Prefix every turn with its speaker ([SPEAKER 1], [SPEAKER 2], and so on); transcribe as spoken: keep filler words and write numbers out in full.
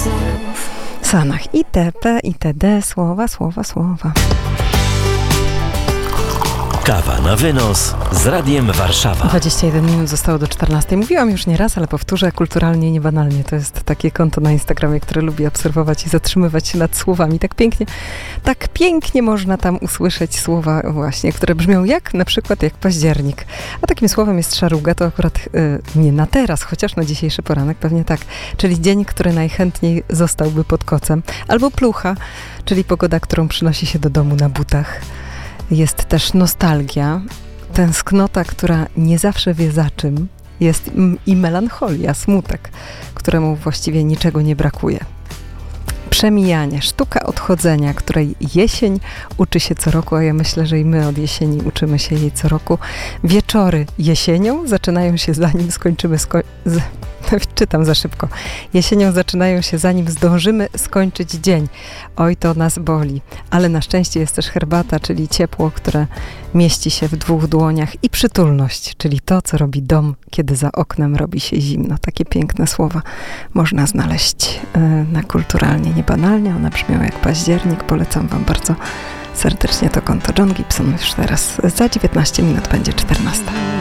[SPEAKER 1] Sanach itp., itd., słowa, słowa, słowa.
[SPEAKER 2] Kawa na wynos z Radiem Warszawa.
[SPEAKER 1] dwadzieścia jeden minut zostało do czternastej. Mówiłam już nie raz, ale powtórzę, kulturalnie, niebanalnie. To jest takie konto na Instagramie, które lubi obserwować i zatrzymywać się nad słowami. Tak pięknie, tak pięknie można tam usłyszeć słowa właśnie, które brzmią jak, na przykład jak październik. A takim słowem jest szaruga, to akurat y, nie na teraz, chociaż na dzisiejszy poranek pewnie tak. Czyli dzień, który najchętniej zostałby pod kocem. Albo plucha, czyli pogoda, którą przynosi się do domu na butach. Jest też nostalgia, tęsknota, która nie zawsze wie za czym. Jest i melancholia, smutek, któremu właściwie niczego nie brakuje. Przemijanie, sztuka odchodzenia, której jesień uczy się co roku, a ja myślę, że i my od jesieni uczymy się jej co roku. Wieczory jesienią zaczynają się zanim skończymy... Sko- z- Czytam za szybko. Jesienią zaczynają się zanim zdążymy skończyć dzień. Oj, to nas boli. Ale na szczęście jest też herbata, czyli ciepło, które mieści się w dwóch dłoniach i przytulność, czyli to, co robi dom, kiedy za oknem robi się zimno. Takie piękne słowa można znaleźć na Kulturalnie Niebanalnie. One brzmią jak październik. Polecam wam bardzo serdecznie to konto. John Gibson już teraz za dziewiętnaście minut będzie czternasta.